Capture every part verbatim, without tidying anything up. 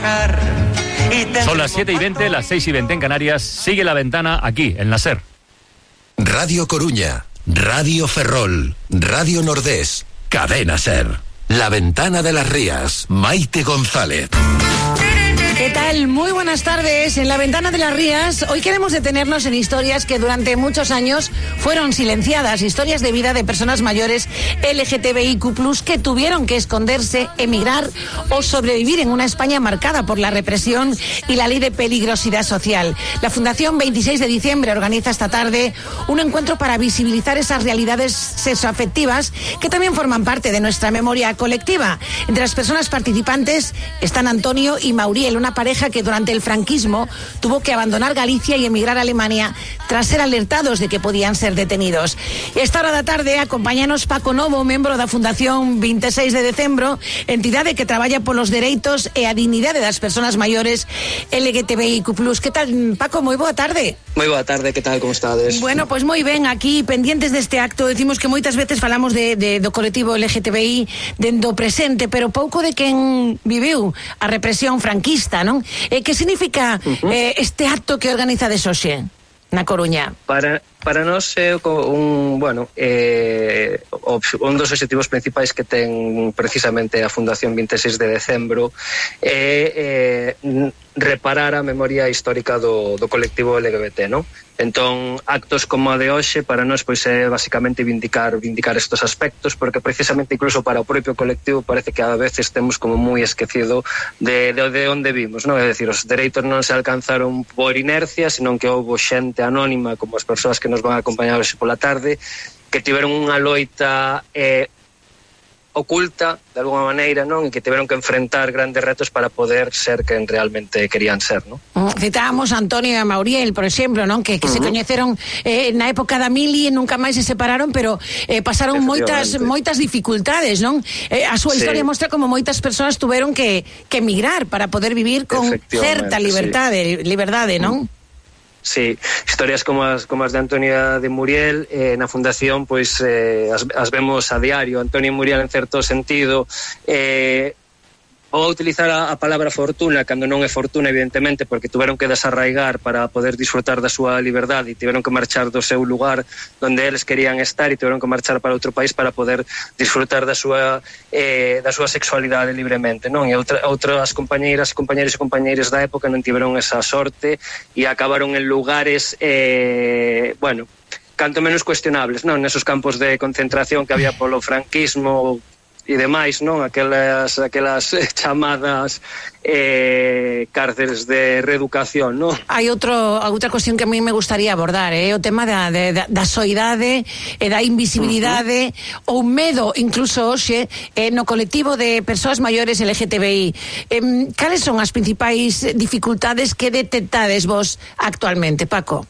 Son las siete y veinte, las seis y veinte en Canarias. Sigue La Ventana aquí, en la SER. Radio Coruña, Radio Ferrol, Radio Nordés, Cadena SER. La Ventana de las Rías, Maite González. ¿Qué tal? Muy buenas tardes. En La Ventana de las Rías, hoy queremos detenernos en historias que durante muchos años fueron silenciadas, historias de vida de personas mayores L G T B I Q plus, que tuvieron que esconderse, emigrar o sobrevivir en una España marcada por la represión y la ley de peligrosidad social. La Fundación veintiséis de diciembre organiza esta tarde un encuentro para visibilizar esas realidades sexoafectivas que también forman parte de nuestra memoria colectiva. Entre las personas participantes están Antonio y Mauriel, una pareja que durante el franquismo tuvo que abandonar Galicia y emigrar a Alemania tras ser alertados de que podían ser detenidos. E esta hora da tarde acompáñanos Paco Novo, membro da Fundación veintiséis de decembro, entidade que traballa polos dereitos e a dignidade das persoas maiores L G T B I Q plus. Que tal, Paco? Moi boa tarde. Moi boa tarde, que tal, como estades? Bueno, pois pues moi ben, aquí pendientes deste acto. Decimos que moitas veces falamos de, de, do colectivo L G T B I dendo presente, pero pouco de quen viviu a represión franquista, non? E que significa uh-huh. eh, este acto que organizades hoxe na Coruña? Para, para nós é un, bueno, eh, un dos obxectivos principais que ten precisamente a Fundación veintiséis de decembro é eh, reparar a memoria histórica do, do colectivo L G B T, non? Entón, actos como a de hoxe para nós pois é basicamente vindicar vindicar estos aspectos, porque precisamente incluso para o propio colectivo parece que a veces temos como moi esquecido de, de, de onde vimos, non? É dicir, os dereitos non se alcanzaron por inercia, senón que houve xente anónima como as persoas que nos van a acompañar hoxe pola tarde, que tiveron unha loita eh, oculta, de alguma maneira, non? E que tiveron que enfrentar grandes retos para poder ser quen realmente querían ser, non? Citábamos a Antonio e a Mauriel, por exemplo, non? Que, que uh-huh. se coñeceron eh, na época da mili e nunca máis se separaron, pero eh, pasaron moitas moitas dificultades, non? Eh, a súa sí. historia mostra como moitas persoas tuveron que, que emigrar para poder vivir con certa liberdade, sí. liberdade, non? Uh-huh. Sí, historias como as, como as de Antonio e de Muriel eh, na Fundación pois eh, as, as vemos a diario. Antonio e Muriel en certo sentido eh, ou utilizar a, a palabra fortuna cando non é fortuna, evidentemente, porque tuveron que desarraigar para poder disfrutar da súa liberdade e tiveron que marchar do seu lugar onde eles querían estar e tiveron que marchar para outro país para poder disfrutar da súa eh, da súa sexualidade libremente, non? E outra, outras compañeiras, compañeiros e compañeiras da época non tiveron esa sorte e acabaron en lugares eh, bueno, canto menos cuestionables, non? Nesos campos de concentración que había polo franquismo e demais, non? Aquelas, aquelas chamadas eh, cárceles de reeducación, non? Hai outro, outra cuestión que a mí me gustaría abordar, é eh? o tema da, de, da, da soidade e da invisibilidade uh-huh. ou medo, incluso hoxe, eh, no colectivo de persoas maiores L G T B I. Eh, cales son as principais dificultades que detectades vos actualmente, Paco?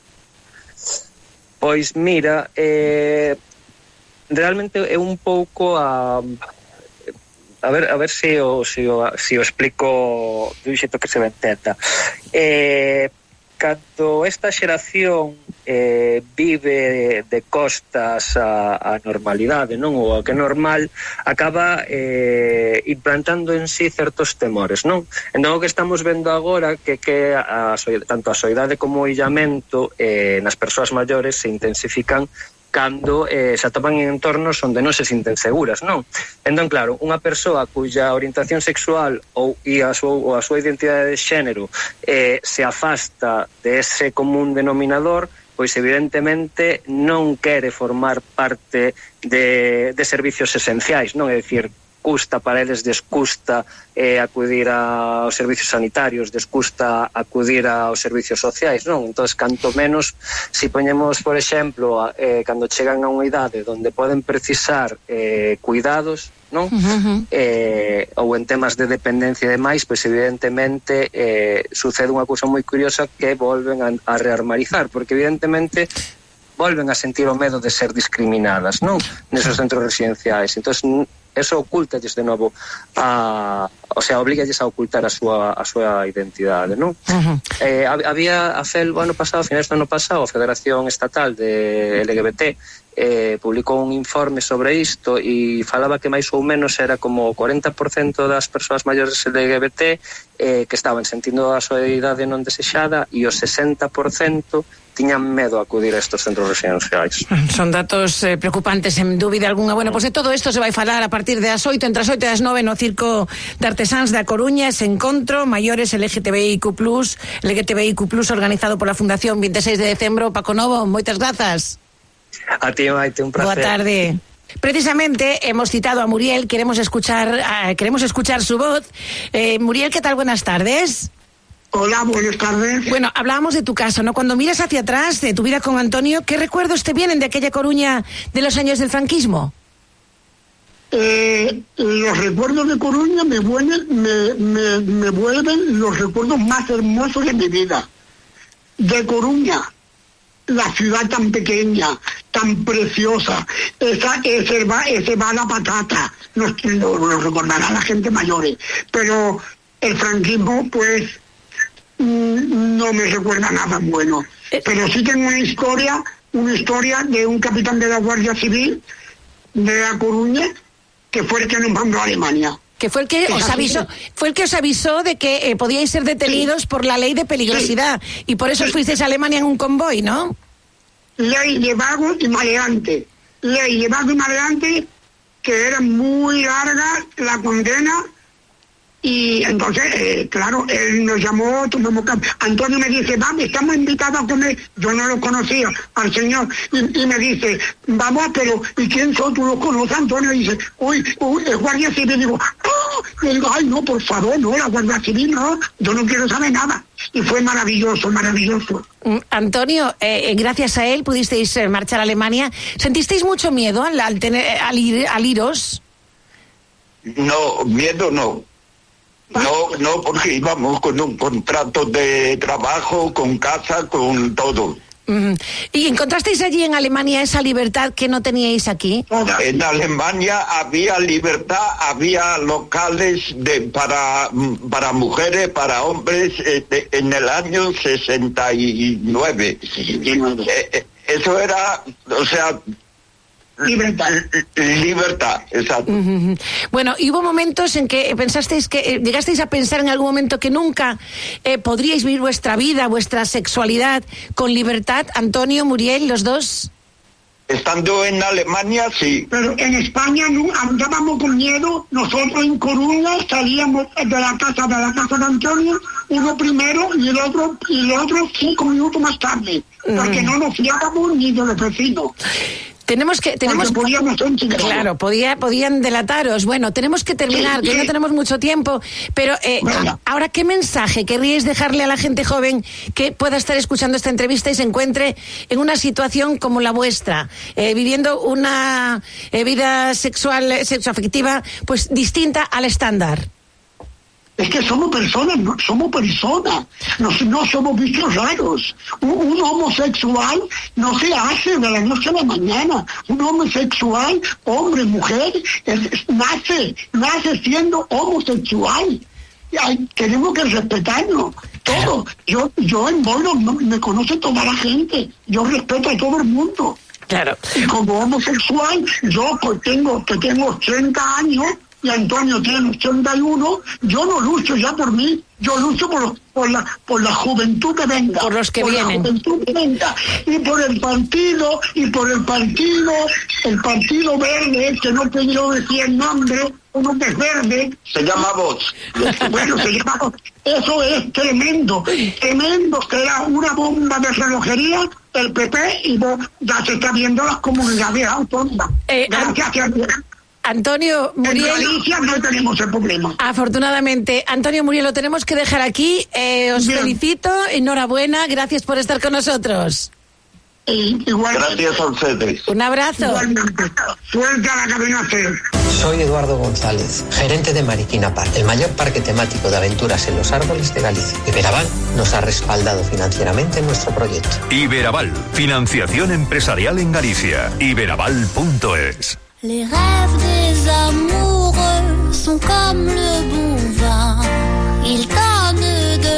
Pois mira, eh... realmente é un pouco a a ver a ver se o se o, se o explico dun xeito que se me entenda. Eh, cando esta xeración eh, vive de costas a, a normalidade, non? Ou a que é normal, acaba eh, implantando en sí certos temores, non? Entón o que estamos vendo agora que que a, tanto a soidade como o illamento eh, nas persoas maiores se intensifican cando eh, se atopan en entornos onde non se sinten seguras, non? Entón, claro, unha persoa cuya orientación sexual ou e a súa, ou a súa identidade de xénero eh, se afasta de ese común denominador, pois evidentemente non quere formar parte de, de servicios esenciais, non? É dicir, custa para eles, descusta eh, acudir aos servicios sanitarios, descusta acudir aos servicios sociais, non? Entón, canto menos, se poñemos, por exemplo, a, eh, cando chegan a unha idade onde poden precisar eh, cuidados, non? Uh-huh. Eh, ou en temas de dependencia e demais, pois evidentemente eh, sucede unha cousa moi curiosa que volven a, a rearmarizar, porque evidentemente volven a sentir o medo de ser discriminadas, non? Nesos centros residenciais. Entón, eso ocultalles de novo a, o sea, obligalles a ocultar a súa a súa identidade, non? Uh-huh. Eh, había a FEL o ano pasado, a finais do ano pasado, a Federación Estatal de L G B T, eh, publicou un informe sobre isto e falaba que máis ou menos era como o cuarenta por cento das persoas maiores L G B T eh, que estaban sentindo a súa idade non desexada e o sesenta por cento tiñan medo a acudir a estos centros residenciais. Son datos eh, preocupantes, en dúbida alguna. Bueno, pois pues de todo isto se vai falar a partir das oito, entre as oito e as nove no Circo de Artesáns da Coruña, ese encontro maiores L G T B I Q plus, L G T B I Q plus, organizado pola Fundación veintiséis de decembro. Paco Novo, moitas grazas. A ti, Maite, un placer. Boa tarde. Precisamente hemos citado a Muriel, queremos escuchar, uh, queremos escuchar su voz. Eh, Muriel, ¿qué tal? Buenas tardes. Hola, buenas tardes. Bueno, hablábamos de tu caso, ¿no? Cuando miras hacia atrás de tu vida con Antonio, ¿qué recuerdos te vienen de aquella Coruña de los años del franquismo? Eh, los recuerdos de Coruña me vuelven, me, me, me vuelven los recuerdos más hermosos de mi vida. De Coruña, la ciudad tan pequeña, tan preciosa, esa, ese, va, ese va la patata, no, lo, lo recordará la gente mayores, pero el franquismo, pues, no me recuerda nada bueno. Pero sí tengo una historia, una historia de un capitán de la Guardia Civil de La Coruña, que fue el que nos mandó a Alemania. Que fue el que os avisó, fue el que os avisó de que eh, podíais ser detenidos sí. por la ley de peligrosidad, sí. y por eso sí. fuisteis a Alemania en un convoy, ¿no? Ley de vago y maleante. Ley de vago y maleante, que era muy larga la condena. Y entonces, eh, claro, él nos llamó, tomamos café. Antonio me dice, vamos, estamos invitados a comer. Yo no lo conocía al señor. Y, y me dice, vamos, pero ¿y quién son? ¿Tú lo conoces, Antonio? Y dice, uy, uy, es Guardia Civil. Y digo, ¡oh! Y digo, ay, no, por favor, no, la Guardia Civil, no, yo no quiero saber nada. Y fue maravilloso, maravilloso. Antonio, eh, gracias a él pudisteis eh, marchar a Alemania. ¿Sentisteis mucho miedo al, al, tener, al, ir, al iros? No, miedo no. No, no, porque íbamos con un contrato de trabajo, con casa, con todo. Uh-huh. ¿Y encontrasteis allí en Alemania esa libertad que no teníais aquí? En Alemania había libertad, había locales de para para mujeres, para hombres, eh, en el año sesenta y nueve. Eh, eso era, o sea... Libertad. Libertad, exacto. Uh-huh. Bueno, y hubo momentos en que pensasteis que, eh, llegasteis a pensar en algún momento que nunca eh, podríais vivir vuestra vida, vuestra sexualidad con libertad. Antonio, Muriel, los dos. Estando en Alemania, sí. Pero en España no, andábamos con miedo. Nosotros en Coruña salíamos de la casa de la casa de Antonio, uno primero y el otro y el otro cinco minutos más tarde, porque uh-huh. no nos fiábamos ni de los vecinos. Tenemos que, tenemos, claro, podía, podían delataros. Bueno, tenemos que terminar, sí, sí. que no tenemos mucho tiempo, pero eh, bueno. ahora, ¿qué mensaje querríais dejarle a la gente joven que pueda estar escuchando esta entrevista y se encuentre en una situación como la vuestra, eh, viviendo una eh, vida sexual, sexoafectiva, pues distinta al estándar? Es que somos personas, no, somos personas, no, no somos bichos raros. Un, un homosexual no se hace de la noche a la mañana. Un homosexual, hombre, mujer, es, es, nace, nace siendo homosexual. Ay, tenemos que respetarnos, todo. Yo, yo en Boiro me conoce toda la gente, yo respeto a todo el mundo. Claro. Y como homosexual, yo pues tengo, que tengo ochenta años, y Antonio tiene ochenta y uno, yo no lucho ya por mí, yo lucho por, por, la, por la juventud que venga. Por los que por vienen. La juventud que venga. Y por el partido, y por el partido, el Partido Verde, que no te quiero decir el nombre, uno que es verde. Se llama Vox. Bueno, se llama Vox. Eso es tremendo, tremendo, que era una bomba de relojería, el P P, y vos, ya se está viendo las comunidades autónomas. Eh, Gracias a Dios. Antonio, Muriel... En Galicia no tenemos el problema. Afortunadamente. Antonio, Muriel, lo tenemos que dejar aquí. Eh, os Bien. felicito, enhorabuena, gracias por estar con nosotros. Eh, igual, gracias a ustedes. Un abrazo. Igualmente. Suelta la cadena C. Soy Eduardo González, gerente de Mariquina Park, el mayor parque temático de aventuras en los árboles de Galicia. Iberaval nos ha respaldado financieramente en nuestro proyecto. Iberaval, financiación empresarial en Galicia. iberaval punto es. Les rêves des amoureux sont comme le bon vin. Ils donnent de... Y a esta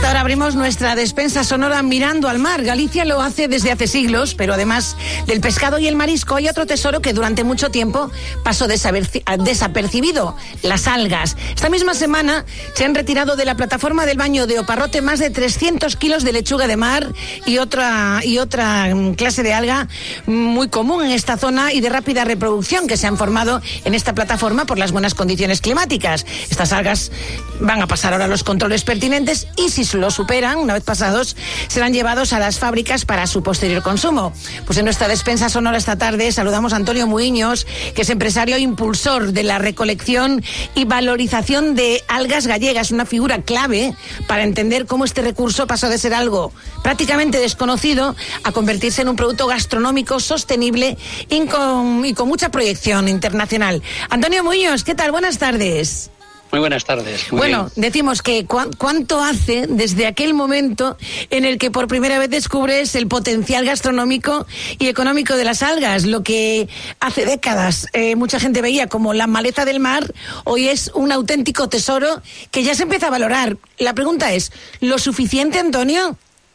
esta hora abrimos nuestra despensa sonora mirando al mar. Galicia lo hace desde hace siglos, pero además del pescado y el marisco hay otro tesoro que durante mucho tiempo pasó desapercibido, las algas. Esta misma semana se han retirado de la plataforma del baño de Oparrote más de trescientos kilos de lechuga de mar y otra, y otra clase de alga muy común en esta zona y de rápida reproducción que se han formado en esta plataforma por las buenas condiciones climáticas. Estas algas van a pasar ahora los controles pertinentes y si lo superan, una vez pasados, serán llevados a las fábricas para su posterior consumo. Pues en nuestra despensa sonora esta tarde saludamos a Antonio Muiños, que es empresario e impulsor de la recolección y valorización de algas gallegas, una figura clave para entender cómo este recurso pasó de ser algo prácticamente desconocido a convertirse en un producto gastronómico sostenible y con, y con mucha proyección internacional. Antonio Muiños, ¿qué tal? Buenas tardes. Muy buenas tardes. Muy bueno, bien. Decimos que cu- cuánto hace desde aquel momento en el que por primera vez descubres el potencial gastronómico y económico de las algas. Lo que hace décadas eh, mucha gente veía como la maleza del mar, hoy es un auténtico tesoro que ya se empieza a valorar. La pregunta es, ¿lo suficiente, Antonio?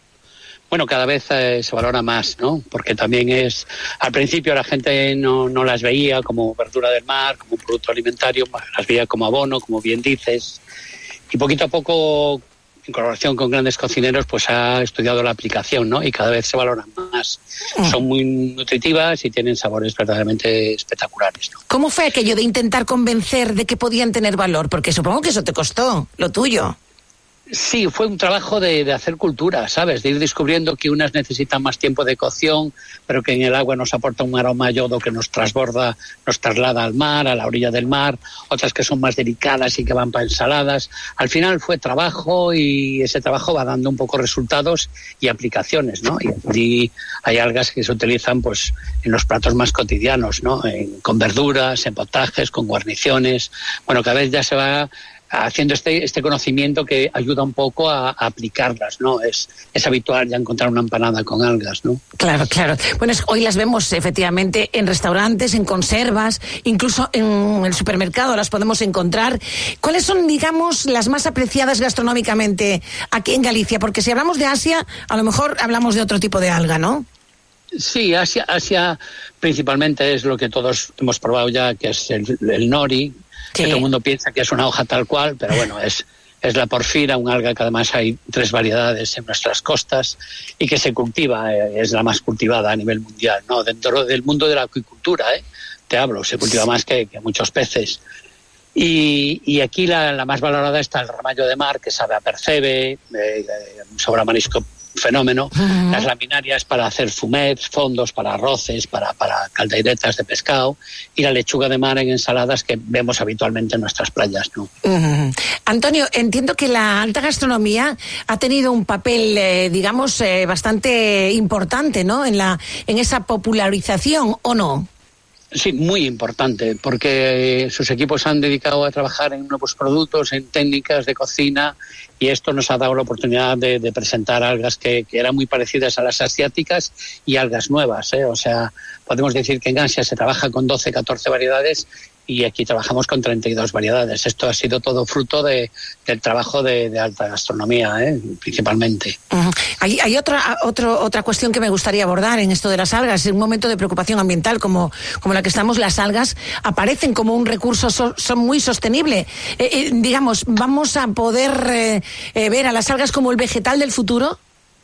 Bueno, cada vez eh, se valora más, ¿no? Porque también es... Al principio la gente no, no las veía como verdura del mar, como un producto alimentario, las veía como abono, como bien dices. Y poquito a poco, en colaboración con grandes cocineros, pues ha estudiado la aplicación, ¿no? Y cada vez se valoran más. Mm. Son muy nutritivas y tienen sabores verdaderamente espectaculares, ¿no? ¿Cómo fue aquello de intentar convencer de que podían tener valor? Porque supongo que eso te costó, lo tuyo. Sí, fue un trabajo de, de hacer cultura, ¿sabes? De ir descubriendo que unas necesitan más tiempo de cocción, pero que en el agua nos aporta un aroma yodo que nos transborda, nos traslada al mar, a la orilla del mar, otras que son más delicadas y que van para ensaladas. Al final fue trabajo y ese trabajo va dando un poco resultados y aplicaciones, ¿no? Y allí hay algas que se utilizan pues en los platos más cotidianos, ¿no? En, con verduras, en potajes, con guarniciones. Bueno, cada vez ya se va haciendo este este conocimiento que ayuda un poco a, a aplicarlas, ¿no? Es es habitual ya encontrar una empanada con algas, ¿no? Claro, claro. Bueno, es, hoy las vemos efectivamente en restaurantes, en conservas, incluso en el supermercado las podemos encontrar. ¿Cuáles son, digamos, las más apreciadas gastronómicamente aquí en Galicia? Porque si hablamos de Asia, a lo mejor hablamos de otro tipo de alga, ¿no? Sí, Asia, Asia principalmente es lo que todos hemos probado ya, que es el, el nori, sí. Que todo el mundo piensa que es una hoja tal cual, pero bueno, es, es la porfira, un alga que además hay tres variedades en nuestras costas y que se cultiva, eh, es la más cultivada a nivel mundial, ¿no? Dentro del mundo de la acuicultura, ¿eh? Te hablo, se cultiva más que, que muchos peces. Y, y aquí la, la más valorada está el ramallo de mar, que sabe a percebe, eh, eh, sabor a marisco fenómeno. Uh-huh. Las laminarias para hacer fumets, fondos para arroces, para, para caldeiretas de pescado, y la lechuga de mar en ensaladas que vemos habitualmente en nuestras playas, ¿no? Uh-huh. Antonio, entiendo que la alta gastronomía ha tenido un papel, eh, digamos, eh, bastante importante, ¿no? En la, en esa popularización, ¿o no? Sí, muy importante, porque sus equipos se han dedicado a trabajar en nuevos productos, en técnicas de cocina, y esto nos ha dado la oportunidad de, de presentar algas que, que eran muy parecidas a las asiáticas y algas nuevas, ¿eh? O sea, podemos decir que en Asia se trabaja con doce, catorce variedades y aquí trabajamos con treinta y dos variedades. Esto ha sido todo fruto de, del trabajo de, de alta gastronomía, ¿eh? Principalmente. Uh-huh. Hay, hay otra, otro, otra cuestión que me gustaría abordar en esto de las algas. En un momento de preocupación ambiental como, como la que estamos, las algas aparecen como un recurso so, son muy sostenible. Eh, eh, digamos, ¿vamos a poder eh, eh, ver a las algas como el vegetal del futuro?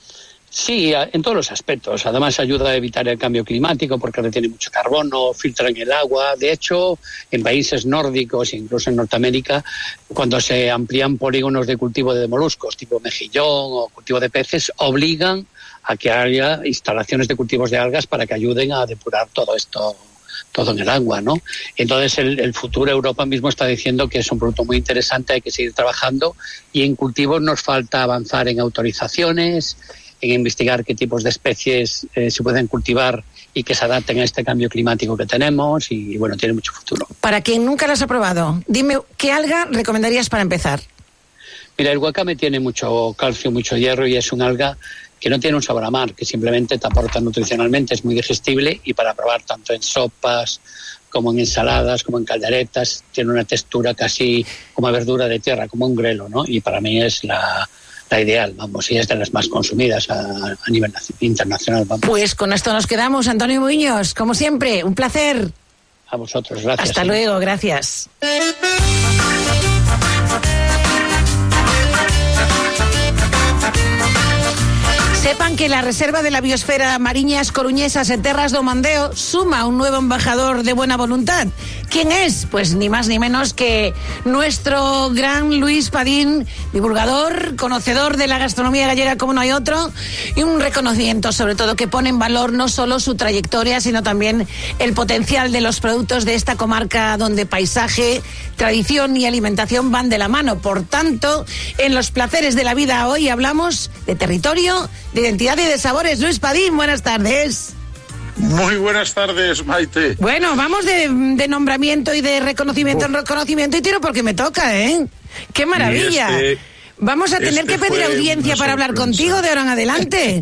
Sí, en todos los aspectos. Además ayuda a evitar el cambio climático porque retiene mucho carbono, filtra en el agua. De hecho, en países nórdicos, incluso en Norteamérica, cuando se amplían polígonos de cultivo de moluscos, tipo mejillón o cultivo de peces, obligan a que haya instalaciones de cultivos de algas para que ayuden a depurar todo esto, todo en el agua, ¿no? Entonces el, el futuro, Europa mismo está diciendo que es un producto muy interesante, hay que seguir trabajando, y en cultivos nos falta avanzar en autorizaciones, en investigar qué tipos de especies eh, se pueden cultivar y que se adapten a este cambio climático que tenemos, y, y bueno, tiene mucho futuro. Para quien nunca las ha probado, dime, ¿qué alga recomendarías para empezar? Mira, el wakame tiene mucho calcio, mucho hierro, y es un alga que no tiene un sabor a mar, que simplemente te aporta nutricionalmente, es muy digestible, y para probar tanto en sopas como en ensaladas, como en calderetas, tiene una textura casi como verdura de tierra, como un grelo, ¿no? Y para mí es la la ideal, vamos, y es de las más consumidas a, a nivel internacional. Vamos. Pues con esto nos quedamos, Antonio Muiños, como siempre, un placer. A vosotros, gracias. Hasta luego, gracias. Sepan que la Reserva de la Biosfera Mariñas Coruñesas en Terras do Mandeo suma un nuevo embajador de buena voluntad. ¿Quién es? Pues ni más ni menos que nuestro gran Luis Padín, divulgador, conocedor de la gastronomía gallega como no hay otro, y un reconocimiento sobre todo que pone en valor no solo su trayectoria, sino también el potencial de los productos de esta comarca donde paisaje, tradición y alimentación van de la mano. Por tanto, en los placeres de la vida hoy hablamos de territorio, de identidad y de sabores. Luis Padín, buenas tardes. Muy buenas tardes, Maite. Bueno, vamos de, de nombramiento y de reconocimiento en reconocimiento y tiro porque me toca, ¿eh? ¡Qué maravilla! Este, vamos a tener este que pedir audiencia para hablar contigo de ahora en adelante.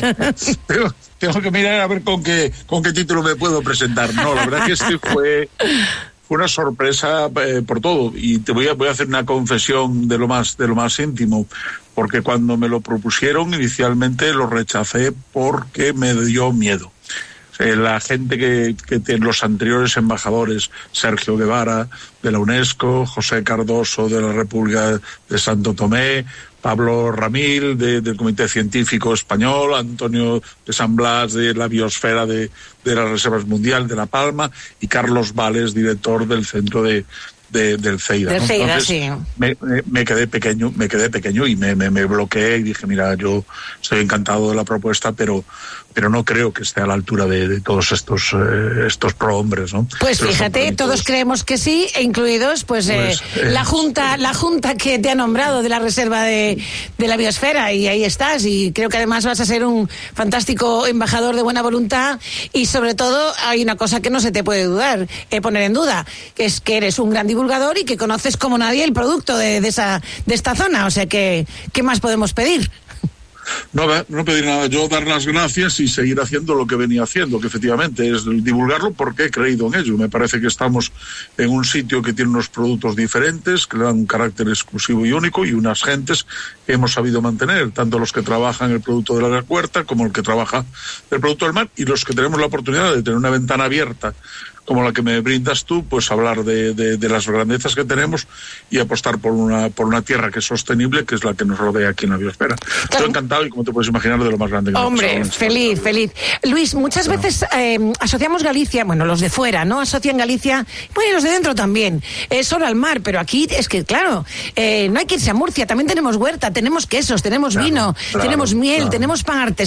tengo, tengo que mirar a ver con qué, con qué título me puedo presentar. No, la verdad que este fue... Fue una sorpresa eh, por todo, y te voy a, voy a hacer una confesión de lo más de lo más íntimo, porque cuando me lo propusieron inicialmente lo rechacé porque me dio miedo. Eh, la gente que, que tiene los anteriores embajadores, Sergio Guevara de la UNESCO, José Cardoso de la República de Santo Tomé, Pablo Ramil de, del Comité Científico Español, Antonio de San Blas de la Biosfera de, de las Reservas Mundial de La Palma y Carlos Vales, director del Centro de, de del CEIDA. Del ¿no? CEIDA, Entonces, sí. Me, me, me quedé pequeño, me quedé pequeño y me, me, me bloqueé y dije, mira, yo estoy encantado de la propuesta, pero pero no creo que esté a la altura de, de todos estos eh, estos prohombres, ¿no? Pues pero fíjate, todos creemos que sí, e incluidos pues, pues eh, eh, la junta la junta que te ha nombrado de la Reserva de, de la Biosfera, y ahí estás, y creo que además vas a ser un fantástico embajador de buena voluntad, y sobre todo hay una cosa que no se te puede dudar, eh, poner en duda, que es que eres un gran divulgador y que conoces como nadie el producto de, de esa de esta zona, o sea que ¿qué más podemos pedir? No, no pedir nada, yo dar las gracias y seguir haciendo lo que venía haciendo, que efectivamente es divulgarlo porque he creído en ello. Me parece que estamos en un sitio que tiene unos productos diferentes, que le dan un carácter exclusivo y único, y unas gentes que hemos sabido mantener, tanto los que trabajan el producto de la huerta como el que trabaja el producto del mar, y los que tenemos la oportunidad de tener una ventana abierta como la que me brindas tú, pues hablar de, de, de las grandezas que tenemos y apostar por una por una tierra que es sostenible, que es la que nos rodea aquí en la biosfera. Claro. Estoy encantado y, como te puedes imaginar, de lo más grande que Hombre, me feliz, feliz. Luis, muchas claro. veces eh, asociamos Galicia, bueno, los de fuera, ¿no? Asocian Galicia, bueno, y los de dentro también, eh, solo al mar, pero aquí es que, claro, eh, no hay que irse a Murcia, también tenemos huerta, tenemos quesos, tenemos claro, vino, claro, tenemos miel, claro. tenemos pan artesanal.